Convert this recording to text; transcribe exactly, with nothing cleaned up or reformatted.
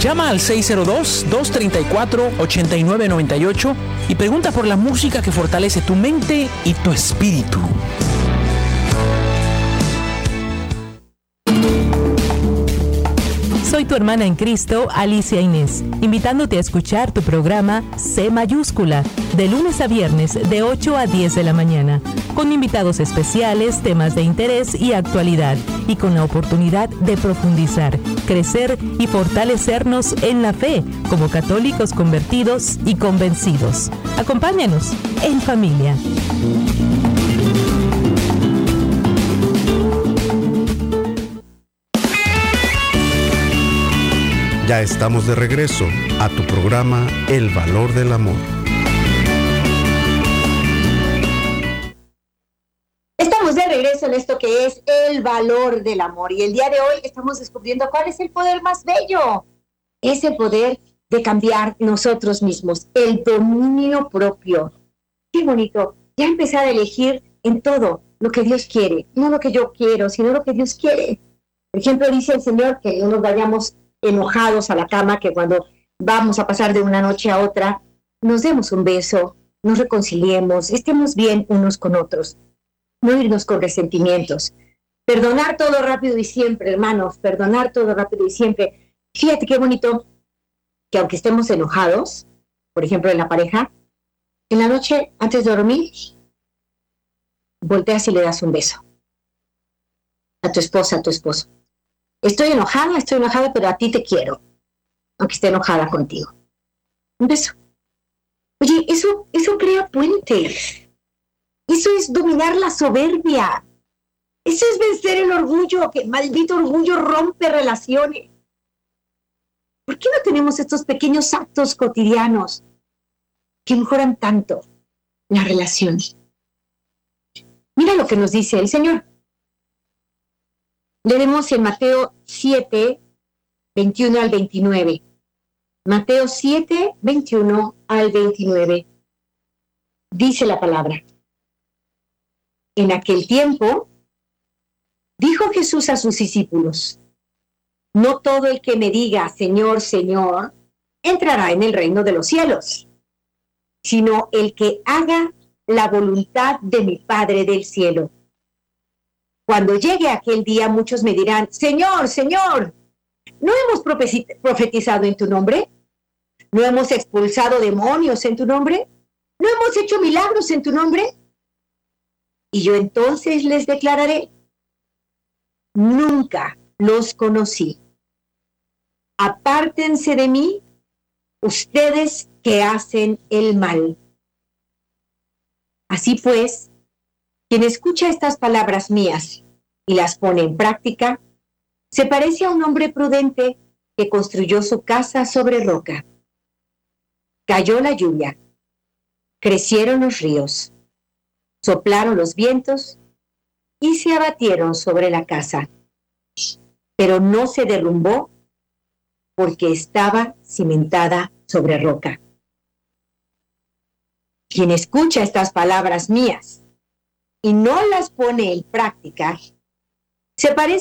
Llama al seis cero dos, dos tres cuatro, ocho nueve nueve ocho y pregunta por la música que fortalece tu mente y tu espíritu. Soy tu hermana en Cristo, Alicia Inés, invitándote a escuchar tu programa C Mayúscula, de lunes a viernes de ocho a diez de la mañana, con invitados especiales, temas de interés y actualidad, y con la oportunidad de profundizar, crecer y fortalecernos en la fe como católicos convertidos y convencidos. Acompáñanos en familia. Ya estamos de regreso a tu programa El Valor del Amor. Estamos de regreso en esto que es El Valor del Amor. Y el día de hoy estamos descubriendo cuál es el poder más bello. Es el poder de cambiar nosotros mismos, el dominio propio. Qué bonito. Ya empezar a elegir en todo lo que Dios quiere. No lo que yo quiero, sino lo que Dios quiere. Por ejemplo, dice el Señor que no nos vayamos enojados a la cama, que cuando vamos a pasar de una noche a otra, nos demos un beso, nos reconciliemos, estemos bien unos con otros, no irnos con resentimientos. Perdonar todo rápido y siempre, hermanos, perdonar todo rápido y siempre. Fíjate qué bonito que aunque estemos enojados, por ejemplo en la pareja, en la noche antes de dormir, volteas y le das un beso a tu esposa, a tu esposo. Estoy enojada, estoy enojada, pero a ti te quiero, aunque esté enojada contigo. Un beso. Oye, eso, eso crea puentes. Eso es dominar la soberbia. Eso es vencer el orgullo, que maldito orgullo rompe relaciones. ¿Por qué no tenemos estos pequeños actos cotidianos que mejoran tanto la relación? Mira lo que nos dice el Señor. Leemos en Mateo siete, veintiuno al veintinueve. Mateo siete, veintiuno al veintinueve. Dice la palabra. En aquel tiempo, dijo Jesús a sus discípulos, no todo el que me diga, Señor, Señor, entrará en el reino de los cielos, sino el que haga la voluntad de mi Padre del cielo. Cuando llegue aquel día, muchos me dirán, Señor, Señor, ¿no hemos profetizado en tu nombre? ¿No hemos expulsado demonios en tu nombre? ¿No hemos hecho milagros en tu nombre? Y yo entonces les declararé, nunca los conocí. Apártense de mí, ustedes que hacen el mal. Así pues, quien escucha estas palabras mías y las pone en práctica, se parece a un hombre prudente que construyó su casa sobre roca. Cayó la lluvia, crecieron los ríos, soplaron los vientos y se abatieron sobre la casa. Pero no se derrumbó porque estaba cimentada sobre roca. Quien escucha estas palabras mías y no las pone en práctica, se parece